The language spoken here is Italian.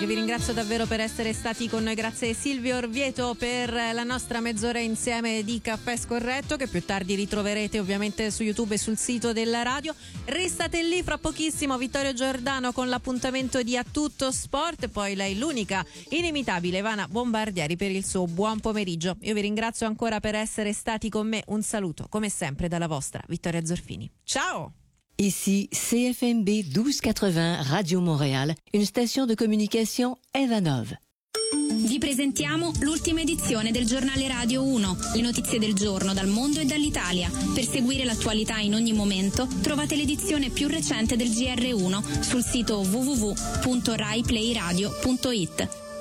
Io vi ringrazio davvero per essere stati con noi, grazie Silvio Orvieto per la nostra mezz'ora insieme di Caffè Scorretto, che più tardi ritroverete ovviamente su YouTube e sul sito della radio. Restate lì, fra pochissimo Vittorio Giordano con l'appuntamento di A Tutto Sport, poi lei l'unica inimitabile Ivana Bombardieri per il suo buon pomeriggio. Io vi ringrazio ancora per essere stati con me, un saluto come sempre dalla vostra Vittoria Zorfini. Ciao! Ici CFMB 1280 Radio Montréal, une station de communication Evanov. Vi presentiamo l'ultima edizione del giornale Radio 1, le notizie del giorno dal mondo e dall'Italia. Per seguire l'attualità in ogni momento trovate l'edizione più recente del GR1 sul sito www.raiplayradio.it.